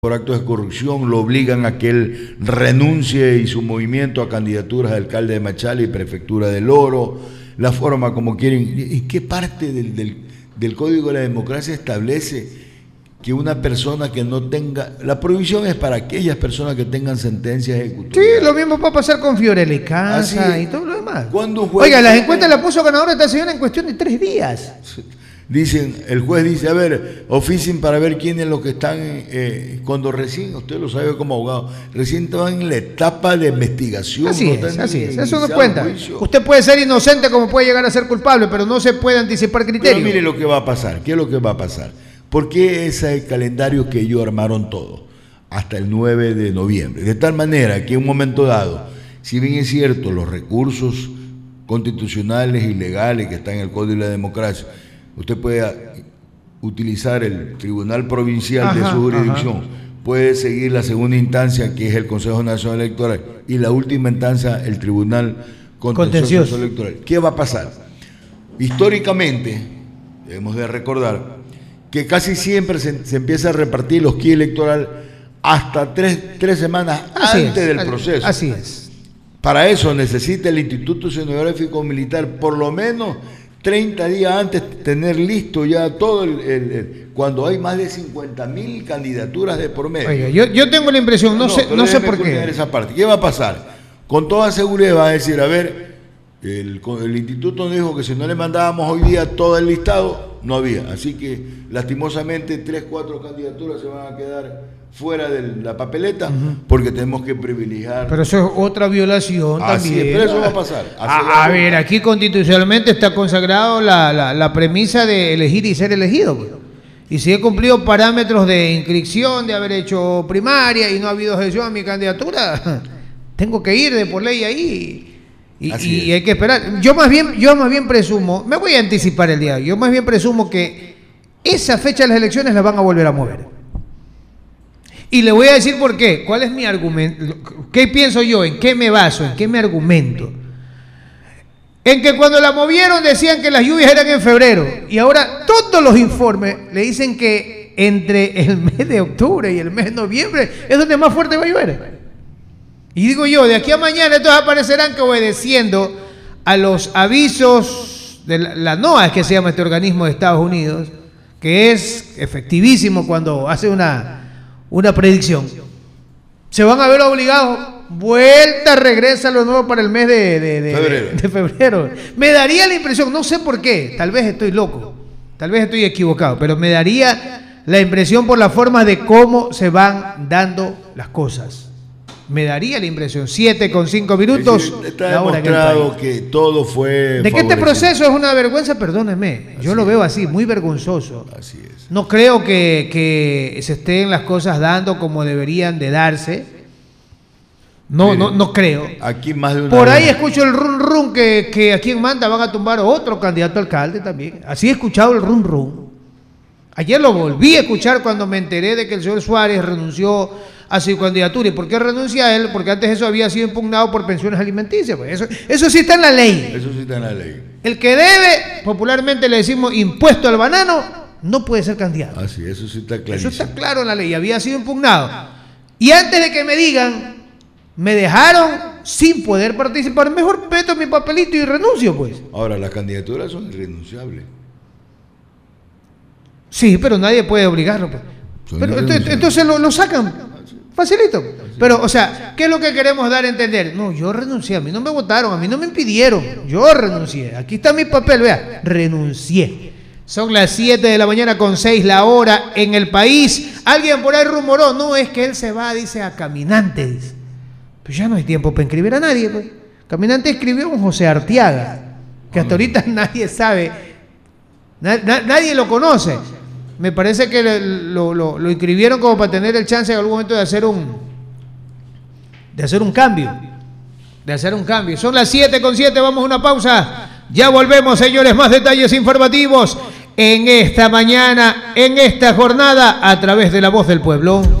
por actos de corrupción, lo obligan a que él renuncie y su movimiento a candidaturas de alcalde de Machala y prefectura del Oro, la forma como quieren. ¿Y qué parte del Código de la Democracia establece que una persona que no tenga... La prohibición es para aquellas personas que tengan sentencias ejecutorias? Sí, lo mismo va a pasar con Fiorella y Casa y todo lo demás. Oiga, las encuestas la puso ganadora esta señora en cuestión de 3 días. Dicen, el juez dice, a ver, oficien para ver quiénes los que están, cuando recién, usted lo sabe como abogado, recién estaban en la etapa de investigación. Así es, eso no cuenta. Usted puede ser inocente como puede llegar a ser culpable, pero no se puede anticipar criterios. Pero mire lo que va a pasar, ¿qué es lo que va a pasar? ¿Por qué ese es el calendario que ellos armaron todo? Hasta el 9 de noviembre. De tal manera que en un momento dado, si bien es cierto, los recursos constitucionales y legales que están en el Código de la Democracia, usted puede utilizar el Tribunal Provincial de su jurisdicción, puede seguir la segunda instancia, que es el Consejo Nacional Electoral, y la última instancia, el Tribunal Contencioso Electoral. ¿Qué va a pasar? Históricamente, debemos de recordar que casi siempre se empieza a repartir los quis electoral hasta tres semanas antes del proceso. Así es. Para eso necesita el Instituto Oceanográfico Militar por lo menos 30 días antes tener listo ya todo cuando hay más de 50.000 candidaturas de por medio. Oiga, yo tengo la impresión, no sé por qué. Esa parte. ¿Qué va a pasar? Con toda seguridad va a decir, a ver, el instituto nos dijo que si no le mandábamos hoy día todo el listado, no había. Así que lastimosamente 3-4 candidaturas se van a quedar fuera de la papeleta porque tenemos que privilegiar. Pero eso es otra violación también. Pero eso va a pasar. A ver, aquí constitucionalmente está consagrado la premisa de elegir y ser elegido. Pues. Y si he cumplido parámetros de inscripción, de haber hecho primaria y no ha habido objeción a mi candidatura, tengo que ir de por ley ahí. Y hay que esperar. Yo más bien presumo, me voy a anticipar el día, yo más bien presumo que esa fecha de las elecciones la van a volver a mover. Y le voy a decir por qué. ¿Cuál es mi argumento? ¿Qué pienso yo? ¿En qué me baso? ¿En qué me argumento? En que cuando la movieron decían que las lluvias eran en febrero. Y ahora todos los informes le dicen que entre el mes de octubre y el mes de noviembre es donde más fuerte va a llover. Y digo yo, de aquí a mañana estos aparecerán que obedeciendo a los avisos de la NOAA, es que se llama este organismo de Estados Unidos, que es efectivísimo cuando hace una predicción, se van a ver obligados, regresa lo nuevo para el mes de febrero. Me daría la impresión, no sé por qué, tal vez estoy loco, tal vez estoy equivocado, pero me daría la impresión por la forma de cómo se van dando las cosas. Me daría la impresión, 7:05 minutos. Está demostrado que todo fue... De que este proceso es una vergüenza, perdónenme, yo lo veo así, muy vergonzoso. Así es. No creo que se estén las cosas dando como deberían de darse. No creo. Aquí más de una Por ahí escucho el rum que a quien manda van a tumbar otro candidato a alcalde también. Así he escuchado el rum. Ayer lo volví a escuchar cuando me enteré de que el señor Suárez renunció a su candidatura. ¿Y por qué renuncia él? Porque antes eso había sido impugnado por pensiones alimenticias. Pues eso sí está en la ley. Eso sí está en la ley. El que debe, popularmente le decimos impuesto al banano, no puede ser candidato. Así, eso sí está clarísimo. Eso está claro en la ley, había sido impugnado. Y antes de que me digan, me dejaron sin poder participar, mejor meto mi papelito y renuncio, pues. Ahora, las candidaturas son irrenunciables. Sí, pero nadie puede obligarlo, pues. Pero entonces lo sacan. Facilito. Pero, o sea, ¿qué es lo que queremos dar a entender? No, yo renuncié, a mí no me votaron, a mí no me impidieron, yo renuncié. Aquí está mi papel, vea, renuncié. Son las 7:06 la hora en el país. Alguien por ahí rumoró, no, es que él se va, dice, a Caminante, dice. Pues ya no hay tiempo para inscribir a nadie, pues. Caminante escribió un José Arteaga, que hasta ahorita nadie sabe, nadie lo conoce. Me parece que lo inscribieron como para tener el chance en algún momento de hacer un cambio. Son las 7:07, vamos a una pausa. Ya volvemos, señores, más detalles informativos en esta mañana, en esta jornada, a través de La Voz del Pueblo.